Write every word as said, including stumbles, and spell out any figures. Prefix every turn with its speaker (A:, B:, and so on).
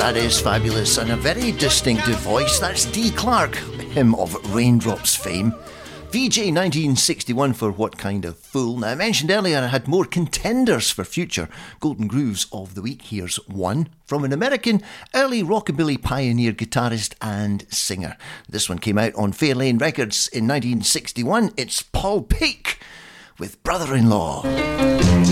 A: That is fabulous and a very distinctive voice. That's Dee Clark, him of Raindrops fame. V J nineteen sixty-one for What Kind of Fool. Now, I mentioned earlier I had more contenders for future Golden Grooves of the Week. Here's one from an American early rockabilly pioneer, guitarist and singer. This one came out on Fairlane Records in nineteen sixty-one. It's Paul Peek with Brother-in-Law.